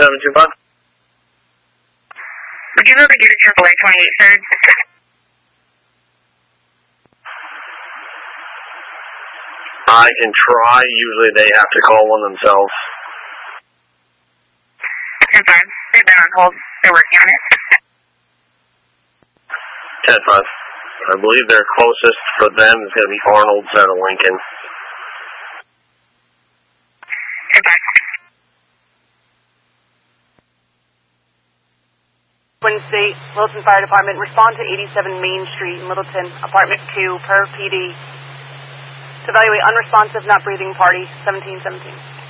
725. Would you be able to get a AAA 28 thirds? I can try. Usually they have to call one themselves. 10-5. They've been on hold. They're working on it. 10-5. I believe their closest for them is going to be Arnold's out of Lincoln. 10-5. Twin State, Littleton Fire Department, respond to 87 Main Street in Littleton, apartment 2, per PD. To evaluate unresponsive, not breathing party, 1717.